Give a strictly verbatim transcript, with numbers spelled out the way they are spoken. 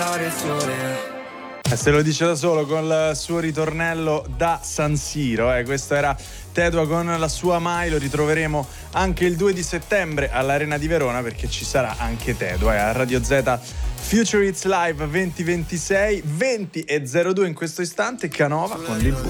aspettare il sole. E se lo dice da solo con il suo ritornello da San Siro, eh. Questo era Tedua con la sua Mai. Lo ritroveremo anche il due di settembre all'Arena di Verona, perché ci sarà anche Tedua, eh, a Radio Z Future Hits Live venti ventisei, venti e zero due in questo istante. Canova con l'Il Bue.